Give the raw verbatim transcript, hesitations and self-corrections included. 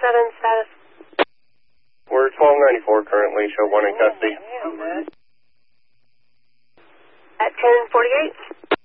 seven status. We're twelve ninety-four currently, show one in custody. At ten forty-eight.